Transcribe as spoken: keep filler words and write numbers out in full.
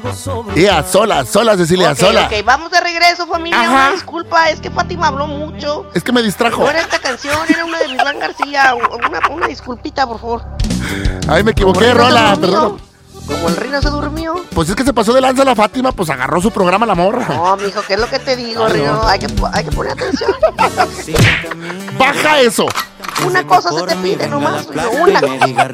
Y a solas, solas, Cecilia, Ok, sola. ok, vamos de regreso, familia. Ajá. Una disculpa, es que Fátima habló mucho. Es que me distrajo. No era esta canción, era una de Iván García. Una, una disculpita, por favor. Ay, me equivoqué, Como el Rino Rola, se durmió, perdón. Como el Rino se durmió. Pues es que se pasó de lanza la Fátima, pues agarró su programa la morra. No, mijo, ¿qué es lo que te digo, Ay, Rino? no. Hay que, hay que poner atención. Baja eso. Una cosa se te pide nomás, Rino, una.